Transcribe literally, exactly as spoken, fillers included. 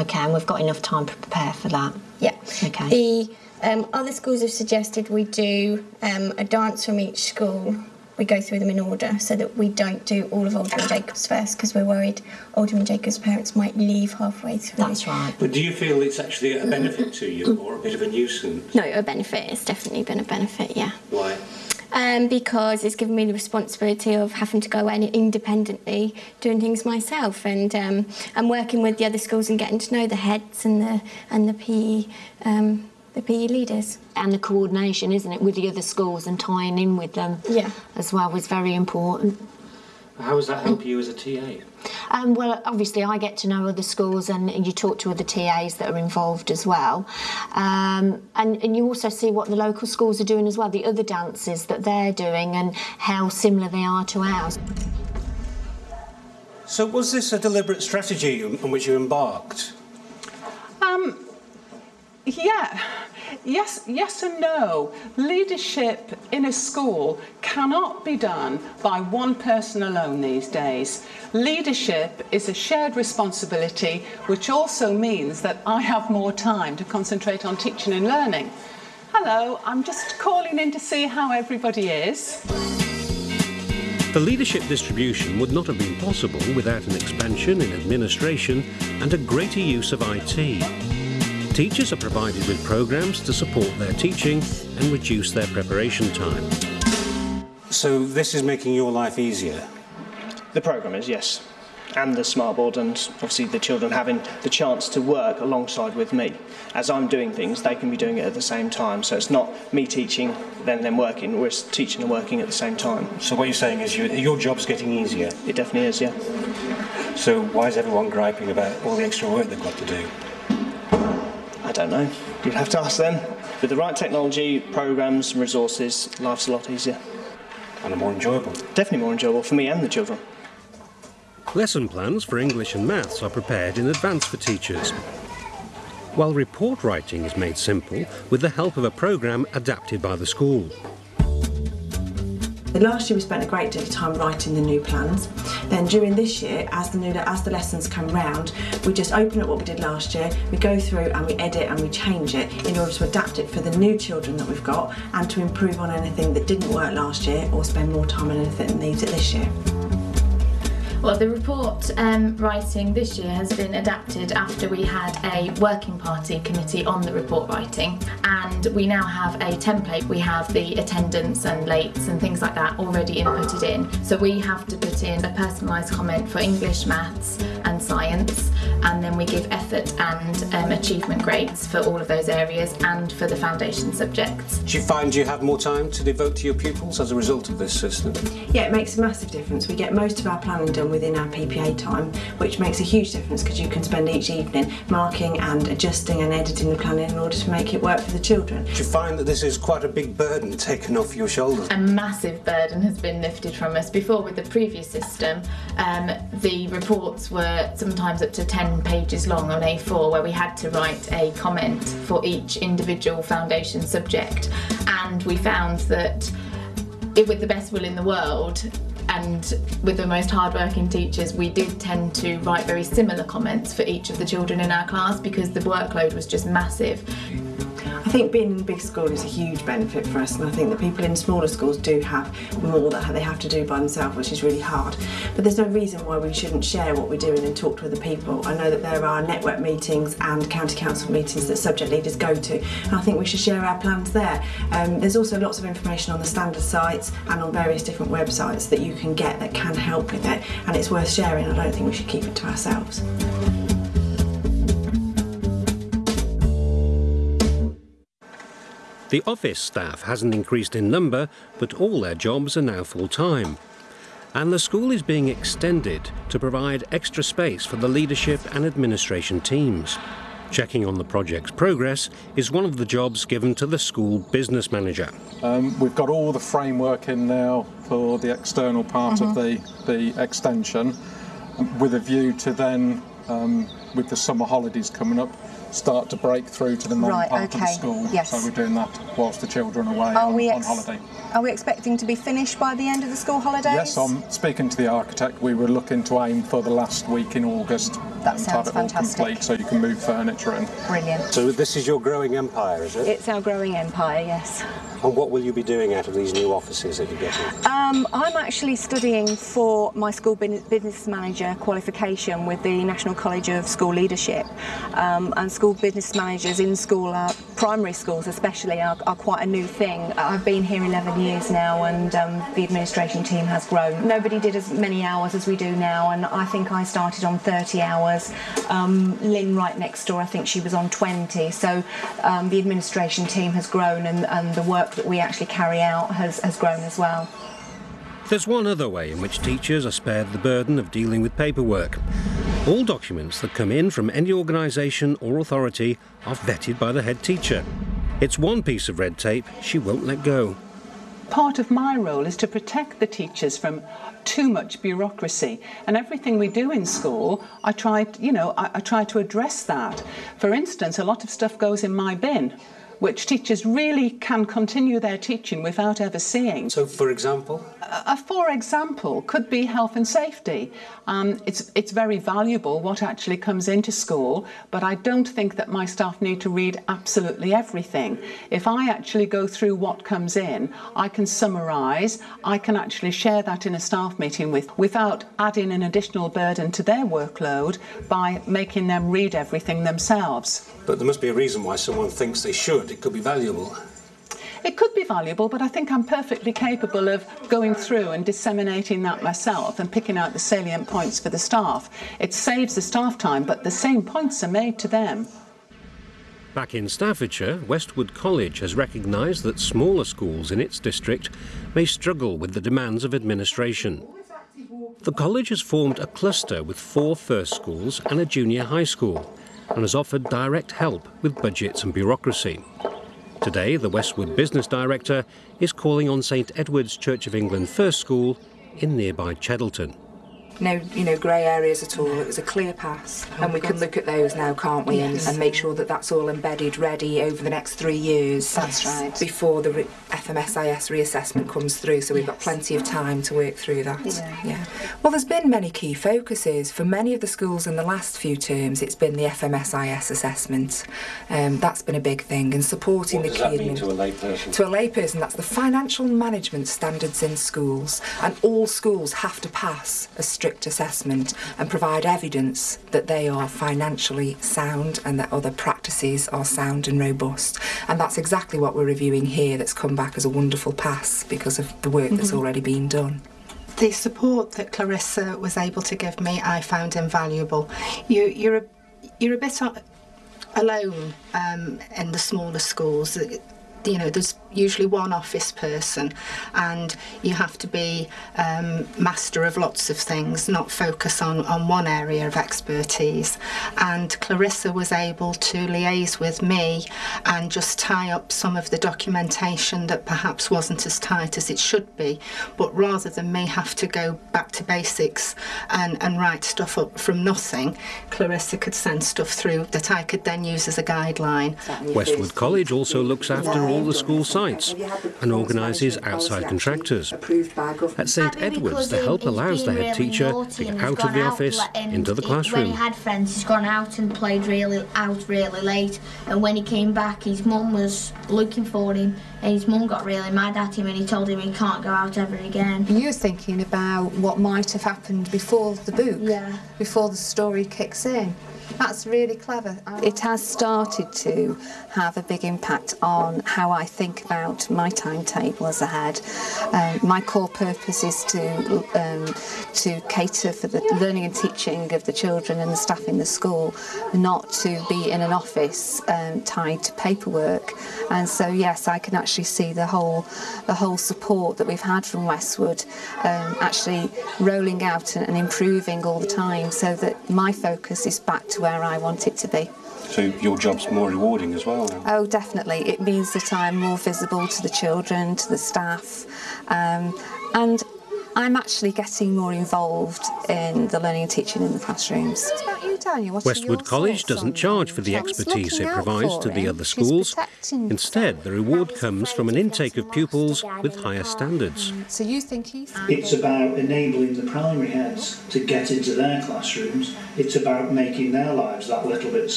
Okay, and we've got enough time to prepare for that? Yeah. Okay. The um, other schools have suggested we do um, a dance from each school. We go through them in order so that we don't do all of Alderman Jacobs first, because we're worried Alderman Jacobs' parents might leave halfway through. That's right. But do you feel it's actually a benefit to you or a bit of a nuisance? No, a benefit. It's definitely been a benefit, yeah. Why? Um, because it's given me the responsibility of having to go in independently, doing things myself, and um, and working with the other schools and getting to know the heads and the and the P E um, the P E leaders. And the coordination, isn't it, with the other schools and tying in with them yeah. as well was very important. How does that help you as a T A? Um, well, obviously I get to know other schools, and, and you talk to other T As that are involved as well. Um, and, and you also see what the local schools are doing as well, the other dances that they're doing and how similar they are to ours. So was this a deliberate strategy on which you embarked? Um, yeah. Yes, yes and no. Leadership in a school cannot be done by one person alone these days. Leadership is a shared responsibility, which also means that I have more time to concentrate on teaching and learning. Hello, I'm just calling in to see how everybody is. The leadership distribution would not have been possible without an expansion in administration and a greater use of I T. Teachers are provided with programmes to support their teaching and reduce their preparation time. So this is making your life easier? The programme is, yes. And the smartboard, and obviously the children having the chance to work alongside with me. As I'm doing things, they can be doing it at the same time. So it's not me teaching, then them working, we're teaching and working at the same time. So what you're saying is you, your job's getting easier? It definitely is, yeah. So why is everyone griping about all the extra work they've got to do? I don't know. You'd have to ask them. With the right technology, programmes and resources, life's a lot easier. And more enjoyable. Definitely more enjoyable for me and the children. Lesson plans for English and Maths are prepared in advance for teachers, while report writing is made simple with the help of a programme adapted by the school. Last year we spent a great deal of time writing the new plans. Then during this year, as the new as the lessons come round, we just open up what we did last year, we go through and we edit and we change it in order to adapt it for the new children that we've got and to improve on anything that didn't work last year or spend more time on anything that needs it this year. Well, the report um, writing this year has been adapted after we had a working party committee on the report writing, and we now have a template. We have the attendance and lates and things like that already inputted in. So we have to put in a personalised comment for English, Maths and Science, and then we give effort and um, achievement grades for all of those areas and for the foundation subjects. Do you find you have more time to devote to your pupils as a result of this system? Yeah, it makes a massive difference. We get most of our planning done within our P P A time, which makes a huge difference because you can spend each evening marking and adjusting and editing the planning in order to make it work for the children. Do you find that this is quite a big burden taken off your shoulders? A massive burden has been lifted from us. Before, with the previous system, um, the reports were sometimes up to ten pages long on A four, where we had to write a comment for each individual foundation subject, and we found that it, with the best will in the world and with the most hard-working teachers, we did tend to write very similar comments for each of the children in our class because the workload was just massive. I think being in a big school is a huge benefit for us, and I think that people in smaller schools do have more that they have to do by themselves, which is really hard. But there's no reason why we shouldn't share what we're doing and talk to other people. I know that there are network meetings and county council meetings that subject leaders go to, and I think we should share our plans there. Um, there's also lots of information on the standard sites and on various different websites that you can get that can help with it, and it's worth sharing. I don't think we should keep it to ourselves. The office staff hasn't increased in number, but all their jobs are now full-time. And the school is being extended to provide extra space for the leadership and administration teams. Checking on the project's progress is one of the jobs given to the school business manager. Um, we've got all the framework in now for the external part mm-hmm. of the, the extension, with a view to then, um, with the summer holidays coming up, start to break through to the non Right, part of the okay, school. yes. So we're doing that whilst the children are away Are on, we on ex- holiday. Are we expecting to be finished by the end of the school holidays? Yes, I'm speaking to the architect. We were looking to aim for the last week in August. That and sounds have it all fantastic. complete so you can move furniture in. Brilliant. So this is your growing empire, is it? It's our growing empire, yes. And what will you be doing out of these new offices that you're getting? Um, I'm actually studying for my school bin- business manager qualification with the National College of School Leadership. Um, and school business managers in school, are, primary schools especially, are, are quite a new thing. I've been here eleven years now, and um, the administration team has grown. Nobody did as many hours as we do now, and I think I started on thirty hours. Um, Lynn right next door, I think she was on twenty. So um, the administration team has grown, and, and the work that we actually carry out has, has grown as well. There's one other way in which teachers are spared the burden of dealing with paperwork. All documents that come in from any organisation or authority are vetted by the head teacher. It's one piece of red tape she won't let go. Part of my role is to protect the teachers from too much bureaucracy, and everything we do in school, I try, you know, I, I try to address that. For instance, a lot of stuff goes in my bin, which teachers really can continue their teaching without ever seeing. So, for example? A, a for example could be health and safety. Um, it's, it's very valuable what actually comes into school, but I don't think that my staff need to read absolutely everything. If I actually go through what comes in, I can summarise, I can actually share that in a staff meeting with, without adding an additional burden to their workload by making them read everything themselves. But there must be a reason why someone thinks they should. It could be valuable. It could be valuable, but I think I'm perfectly capable of going through and disseminating that myself and picking out the salient points for the staff. It saves the staff time, but the same points are made to them. Back in Staffordshire, Westwood College has recognised that smaller schools in its district may struggle with the demands of administration. The college has formed a cluster with four first schools and a junior high school, and has offered direct help with budgets and bureaucracy. Today, the Westwood Business Director is calling on St Edward's Church of England First School in nearby Cheddleton. No, you know, grey areas at all. It was a clear pass, and we can look at those now, can't we, Yes. and, and make sure that that's all embedded, ready over the next three years. That's right. Before the re- F M S I S reassessment comes through, so we've got Yes. plenty of time to work through that. Yeah. yeah. Well, there's been many key focuses for many of the schools in the last few terms. It's been the F M S I S assessment. Um, that's been a big thing, and supporting What the does key that mean to a layperson? To a layperson, that's the financial management standards in schools, and all schools have to pass a strict assessment and provide evidence that they are financially sound and that other practices are sound and robust. And that's exactly what we're reviewing here, that's come back as a wonderful pass because of the work that's already been done. The support that Clarissa was able to give me, I found invaluable. You, you're, a, you're a bit alone um, in the smaller schools. You know, there's usually one office person, and you have to be um, master of lots of things, not focus on, on one area of expertise. And Clarissa was able to liaise with me and just tie up some of the documentation that perhaps wasn't as tight as it should be, but rather than me have to go back to basics and, and write stuff up from nothing, Clarissa could send stuff through that I could then use as a guideline. Westwood College also looks after all the school sites and organises outside contractors. At St Edward's, the help allows the head teacher to get out of the office into the When he classroom. had friends, he's gone out and played really out really late, and when he came back, his mum was looking for him, and his mum got really mad at him, and he told him he can't go out ever again. You're thinking about what might have happened before the book, Yeah. before the story kicks in. That's really clever. It has started to have a big impact on how I think about my timetable as a head. Um, my core purpose is to um, to cater for the learning and teaching of the children and the staff in the school, not to be in an office um, tied to paperwork. And so, yes, I can actually see the whole the whole support that we've had from Westwood um, actually rolling out and, and improving all the time, so that my focus is back to where I want it to be. So your job's more rewarding as well now? Oh, definitely. It means that I'm more visible to the children, to the staff, um, and I'm actually getting more involved in the learning and teaching in the classrooms. What about you, Daniel? What Westwood College doesn't charge for the expertise it provides to the other schools. Instead, the reward comes from an intake of pupils with higher standards. So you think he's... It's about enabling the primary heads to get into their classrooms. It's about making their lives that little bit